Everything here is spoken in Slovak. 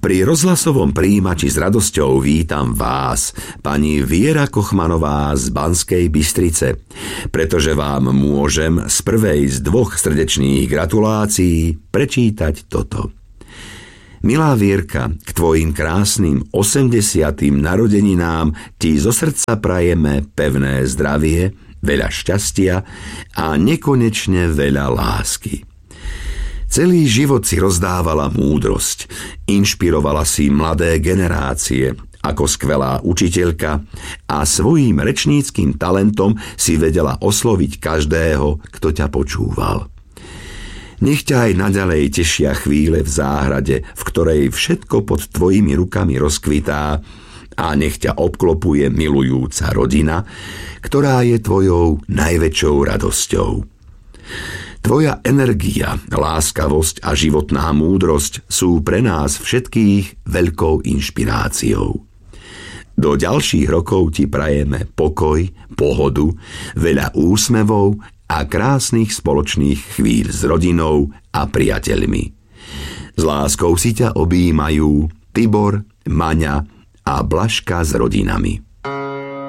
Pri rozhlasovom prijímači s radosťou vítam vás, pani Viera Kochmanová z Banskej Bystrice, pretože vám môžem z prvej z 2 srdečných gratulácií prečítať toto. Milá Vierka, k tvojim krásnym 80. narodeninám ti zo srdca prajeme pevné zdravie, veľa šťastia a nekonečne veľa lásky. Celý život si rozdávala múdrosť, inšpirovala si mladé generácie ako skvelá učiteľka a svojím rečníckym talentom si vedela osloviť každého, kto ťa počúval. Nech ťa aj naďalej tešia chvíle v záhrade, v ktorej všetko pod tvojimi rukami rozkvitá, a nech ťa obklopuje milujúca rodina, ktorá je tvojou najväčšou radosťou. Tvoja energia, láskavosť a životná múdrosť sú pre nás všetkých veľkou inšpiráciou. Do ďalších rokov ti prajeme pokoj, pohodu, veľa úsmevov a krásnych spoločných chvíľ s rodinou a priateľmi. S láskou si ťa objímajú Tibor, Maňa a Blažka s rodinami.